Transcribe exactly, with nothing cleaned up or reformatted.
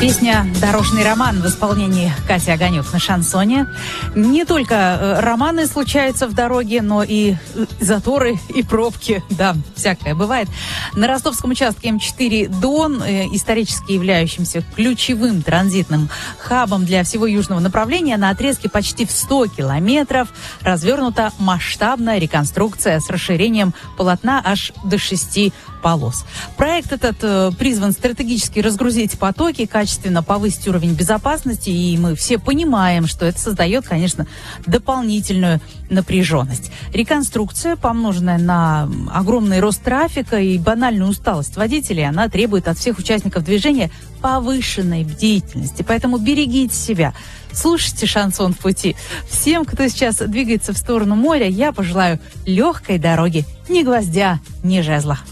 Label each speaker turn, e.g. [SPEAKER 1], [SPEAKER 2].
[SPEAKER 1] Песня «Дорожный роман» в исполнении Кати Огонек на шансоне. Не только романы случаются в дороге, но и заторы, и пробки. Да, всякое бывает. На ростовском участке эм четыре Дон, исторически являющимся ключевым транзитным хабом для всего южного направления, на отрезке почти в сто километров развернута масштабная реконструкция с расширением полотна аж до шести полос. Проект этот э, призван стратегически разгрузить потоки, качественно повысить уровень безопасности, и мы все понимаем, что это создает, конечно, дополнительную напряженность. Реконструкция, помноженная на огромный рост трафика и банальную усталость водителей, она требует от всех участников движения повышенной бдительности. Поэтому берегите себя. Слушайте «Шансон в пути». Всем, кто сейчас двигается в сторону моря, я пожелаю легкой дороги, ни гвоздя, ни жезла.